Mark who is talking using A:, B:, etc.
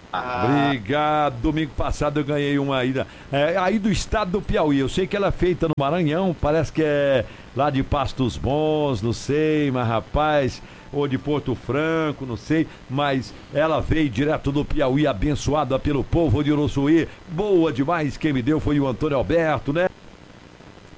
A: Obrigado. Domingo passado eu ganhei uma aí do estado do Piauí. Eu sei que ela é feita no Maranhão, parece que é lá de Pastos Bons, não sei, mas rapaz, ou de Porto Franco, não sei, mas ela veio direto do Piauí, abençoada pelo povo de Uruçuí. Boa demais, quem me deu foi o Antônio Alberto, né?